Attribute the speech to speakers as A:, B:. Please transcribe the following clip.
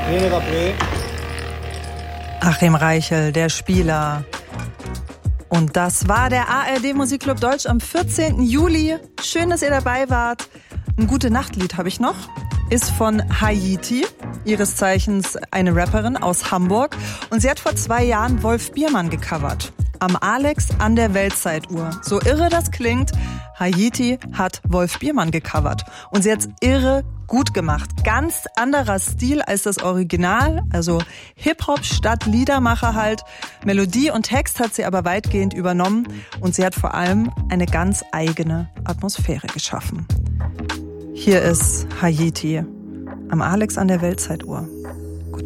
A: Achim Reichel, der Spieler. Und das war der ARD Musikclub Deutsch am 14. Juli. Schön, dass ihr dabei wart. Ein Gute-Nacht-Lied habe ich noch. Ist von Haiti, ihres Zeichens eine Rapperin aus Hamburg. Und sie hat vor 2 Jahren Wolf Biermann gecovert. Am Alex an der Weltzeituhr. So irre das klingt, Haiti hat Wolf Biermann gecovert. Und sie hat's irre gut gemacht. Ganz anderer Stil als das Original, also Hip-Hop statt Liedermacher halt. Melodie und Text hat sie aber weitgehend übernommen und sie hat vor allem eine ganz eigene Atmosphäre geschaffen. Hier ist Haiti am Alex an der Weltzeituhr.